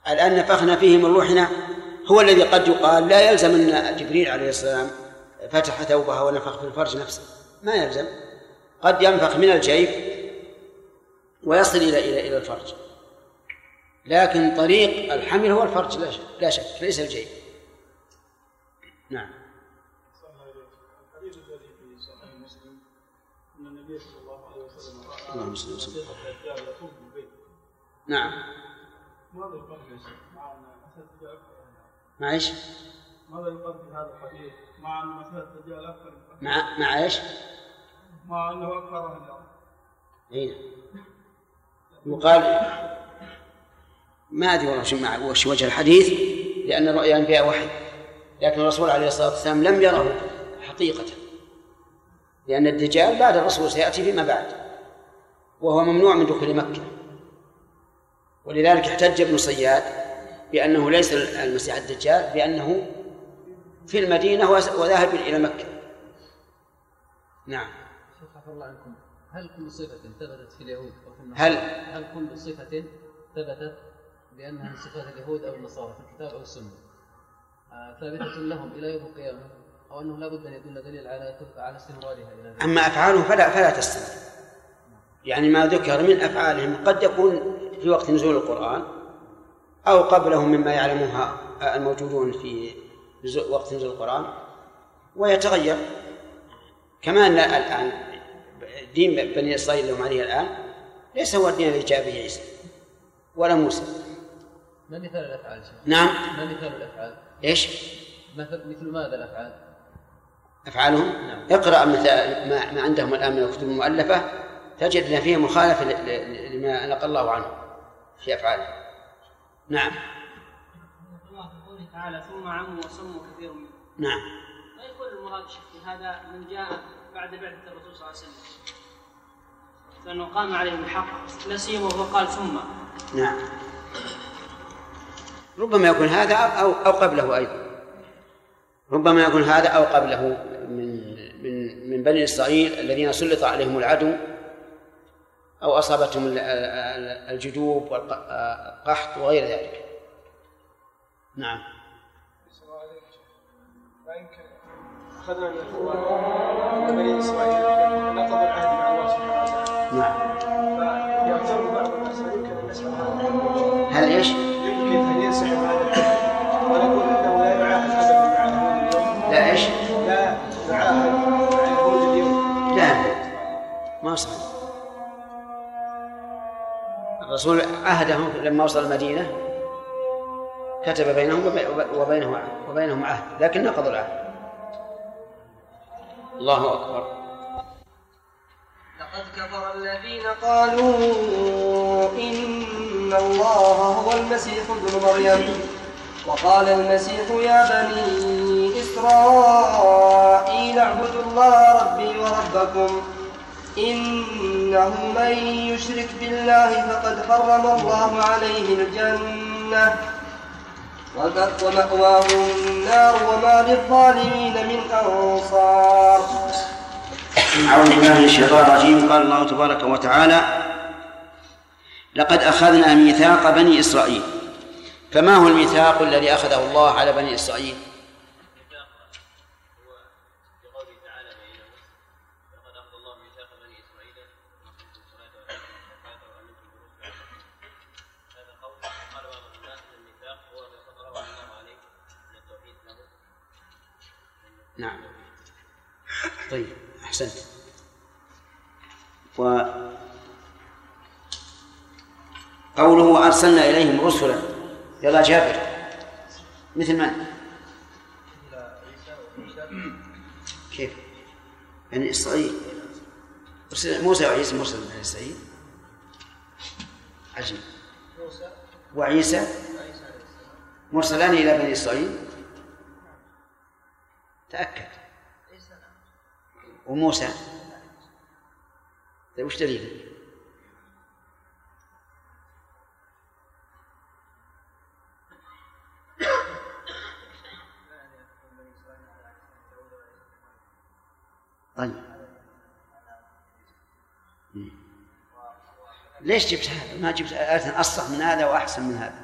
الآن نفخنا فيه من روحنا هو الذي قد يقال لا يلزم أن جبريل عليه السلام فتح ثوبها ونفخ في الفرج نفسه، ما يلزم، قد ينفخ من الجيب ويصل إلى الفرج، لكن طريق الحمل هو الفرج لا شك، ليس الجيب. نعم. الحديث الذي في صحيح مسلم أن النبي صلى الله عليه وسلم اللهم صل وسلم. يطوف بالبيت. نعم. ماذا يقال في مع مسألة الدجال؟ مع ايش؟ ماذا يقال في هذا الحديث مع أن مسألة الدجال أكثر؟ مع ايش؟ مع أنه أكثر من الأرض. أين؟ يقال ما أدري والله وش وجه الحديث، لأن الرؤيا فيها وحي، لكن الرسول عليه الصلاة والسلام لم يره حقيقة، لأن الدجال بعد الرسول سيأتي فيما بعد، وهو ممنوع من دخول مكة، ولذلك احتج ابن صياد بأنه ليس المسيح الدجال، بأنه في المدينة وذاهب إلى مكة. نعم. شيخ الله عنكم، هل كل صفة ثبتت في اليهود أو في النصارى؟ هل كل صفة ثبتت بأنها من صفات اليهود أو النصارى في الكتاب أو السنة ثابتة لهم إلى يوم القيامة، أو أنه لا بد أن يدل دليل على استمرارها إلى ذلك؟ أما أفعالهم فلا تستمر، يعني ما ذكر من أفعالهم قد يكون في وقت نزول القرآن أو قبلهم مما يعلمها الموجودون في وقت نزول القرآن، ويتغير. كمان الآن دين بني إسرائيل لهم عليه الآن ليس هو الدين الذي جاء به عيسى ولا موسى. ما مثال الأفعال شيخ؟ نعم. ما مثال الأفعال؟ إيش؟ مثل ماذا الأفعال؟ أفعالهم؟ نعم. اقرأ ما عندهم الآن من الكتب المؤلفة تجد أن فيه مخالفة لما نقل الله عنه في أفعاله. نعم. الله في قوله تعالى ثم عموا وصموا كثير منهم. نعم. ما يقول المراد شيخ هذا من جاء بعد بعثة الرسول صلى الله عليه وسلم، فإنه قام عليهم الحق نسيه وهو قال ثم. نعم. ربما يكون هذا أو قبله أيضا، ربما يكون هذا أو قبله من بني إسرائيل الذين سلط عليهم العدو أو أصابتهم الجدوب والقحط وغير ذلك. نعم. أخذنا من القرآن بني إسرائيل نقضوا العهد مع الله سبحانه وتعالى. نعم. فيعتبر بعض الناس يمكن أن نسأل هل إيش؟ يمكن أن ينسحب هذا العهد ونقول أنه لا يعاهد أبدا مع اليهود اليوم. لا إيش؟ لا يعاهد مع اليهود اليوم. لا ما صحيح. الرسول عهدهم لما وصل المدينة كتب بينهم وبينهم عهد، لكن نقضوا العهد. الله أكبر. لقد كفر الذين قالوا إن الله هو المسيح ابن مريم، وقال المسيح يا بني إسرائيل اعبدوا الله ربي وربكم إنه من يشرك بالله فقد حرم الله عليه الجنة ومأواه النار وما للظالمين من أنصار. أعوذ بالله من الشيطان الرجيم. قال الله تبارك وتعالى لقد أخذنا ميثاق بني إسرائيل. فما هو الميثاق الذي أخذه الله على بني إسرائيل؟ نعم. طيب أحسنت. وقوله أرسلنا إليهم رسلا، يلا جابر، مثل من؟ كيف؟ يعني إسرائيل موسى وعيسى مرسل من إسرائيل. عجيب. وعيسى مرسلان إلى بني إسرائيل. تأكد. وموسى طيب وش دليله؟ طيب ليش جبت هذا؟ ما جبت آية أصح من هذا وأحسن من هذا؟